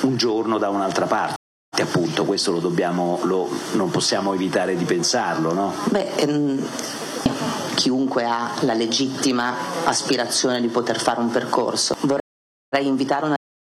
un giorno da un'altra parte. Appunto, questo non possiamo evitare di pensarlo, no? Chiunque ha la legittima aspirazione di poter fare un percorso. Vorrei invitare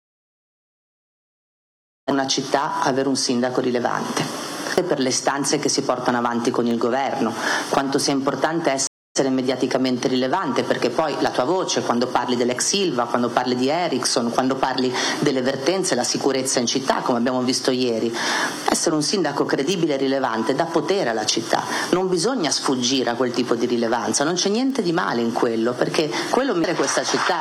una città a avere un sindaco rilevante per le istanze che si portano avanti con il governo, quanto sia importante essere mediaticamente rilevante, perché poi la tua voce, quando parli dell'ex Ilva, quando parli di Ericsson, quando parli delle vertenze, la sicurezza in città, come abbiamo visto ieri, essere un sindaco credibile e rilevante dà potere alla città. Non bisogna sfuggire a quel tipo di rilevanza, non c'è niente di male in quello, perché quello merita questa città.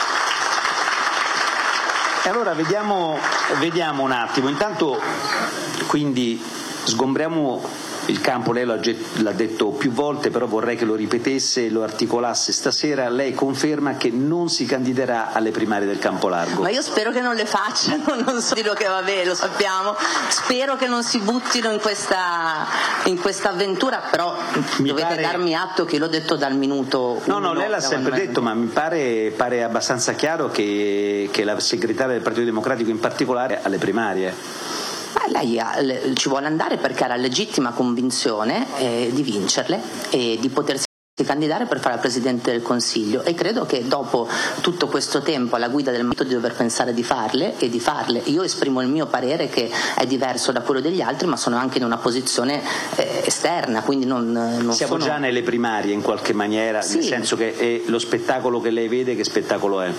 E allora vediamo un attimo, intanto quindi sgombriamo il campo, lei l'ha detto più volte, però vorrei che lo ripetesse e lo articolasse stasera. Lei conferma che non si candiderà alle primarie del Campo Largo? Ma io spero che non le facciano, non so dirlo, che vabbè, lo sappiamo, spero che non si buttino in questa avventura, però dovete darmi atto che l'ho detto dal minuto uno. No, lei l'ha sempre detto, ma mi pare abbastanza chiaro che la segretaria del Partito Democratico in particolare alle primarie. Lei ci vuole andare perché ha la legittima convinzione di vincerle e di potersi candidare per fare la Presidente del Consiglio, e credo che dopo tutto questo tempo alla guida del partito di dover pensare di farle. Io esprimo il mio parere, che è diverso da quello degli altri, ma sono anche in una posizione esterna, quindi non siamo già nelle primarie in qualche maniera, sì. Nel senso che è lo spettacolo che lei vede, che spettacolo è?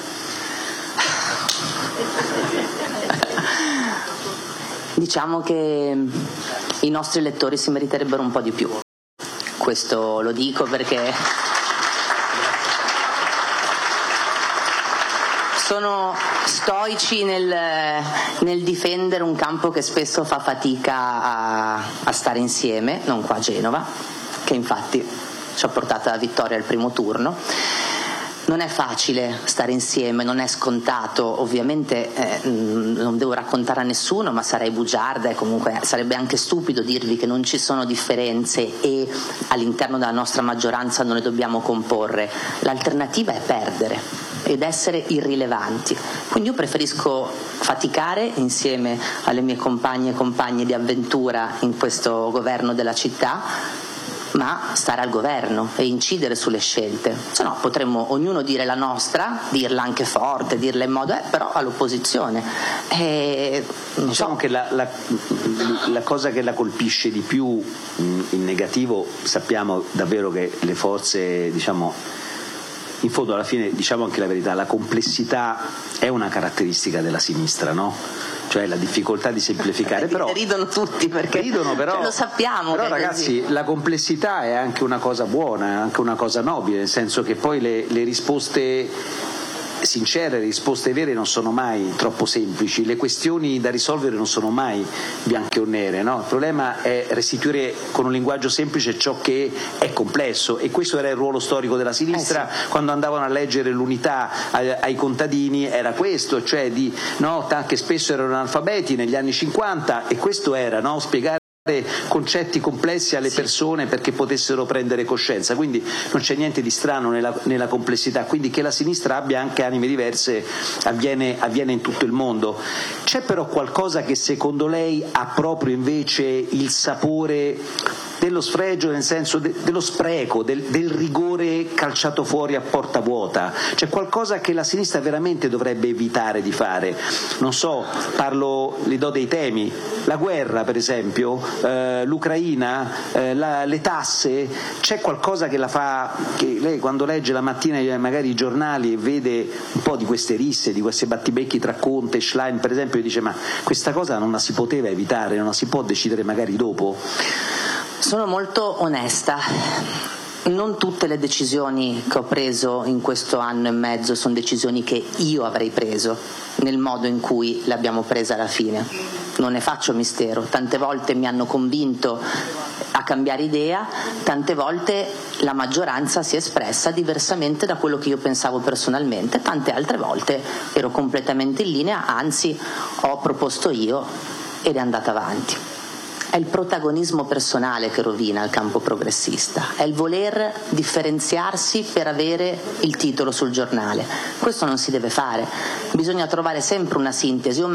Diciamo che i nostri elettori si meriterebbero un po' di più. Questo lo dico perché sono stoici nel difendere un campo che spesso fa fatica a stare insieme, non qua a Genova, che infatti ci ha portato alla vittoria al primo turno. Non è facile stare insieme, non è scontato, ovviamente non devo raccontare a nessuno, ma sarei bugiarda e comunque sarebbe anche stupido dirvi che non ci sono differenze e all'interno della nostra maggioranza non le dobbiamo comporre. L'alternativa è perdere ed essere irrilevanti. Quindi io preferisco faticare insieme alle mie compagne e compagni di avventura in questo governo della città, ma stare al governo e incidere sulle scelte. Se no potremmo ognuno dire la nostra, dirla anche forte, dirla in modo però all'opposizione. Diciamo che la cosa che la colpisce di più in negativo, sappiamo davvero che le forze, diciamo, in fondo alla fine, diciamo anche la verità, la complessità è una caratteristica della sinistra, no? Cioè la difficoltà di semplificare. Però ridono tutti perché però, lo sappiamo. Però ragazzi, la complessità è anche una cosa buona, è anche una cosa nobile, nel senso che poi le risposte sincere, le risposte vere non sono mai troppo semplici, le questioni da risolvere non sono mai bianche o nere, no? Il problema è restituire con un linguaggio semplice ciò che è complesso, e questo era il ruolo storico della sinistra. Sì. Quando andavano a leggere l'unità ai contadini era questo, cioè che spesso erano analfabeti negli anni 50, e questo era, no? Spiegare concetti complessi alle persone perché potessero prendere coscienza. Quindi non c'è niente di strano nella complessità, quindi che la sinistra abbia anche anime diverse avviene in tutto il mondo. C'è però qualcosa che secondo lei ha proprio invece il sapore dello sfregio, nel senso dello spreco, del rigore calciato fuori a porta vuota? C'è qualcosa che la sinistra veramente dovrebbe evitare di fare? Non so, le do dei temi: la guerra per esempio, l'Ucraina, le tasse. C'è qualcosa che la fa, che lei quando legge la mattina magari i giornali e vede un po' di queste risse, di questi battibecchi tra Conte e Schlein per esempio, e dice: ma questa cosa non la si poteva evitare, non la si può decidere magari dopo? Sono molto onesta. Non tutte le decisioni che ho preso in questo anno e mezzo sono decisioni che io avrei preso nel modo in cui le abbiamo prese alla fine. Non ne faccio mistero. Tante volte mi hanno convinto a cambiare idea, tante volte la maggioranza si è espressa diversamente da quello che io pensavo personalmente, tante altre volte ero completamente in linea, anzi ho proposto io ed è andata avanti. È il protagonismo personale che rovina il campo progressista, è il voler differenziarsi per avere il titolo sul giornale. Questo non si deve fare, bisogna trovare sempre una sintesi.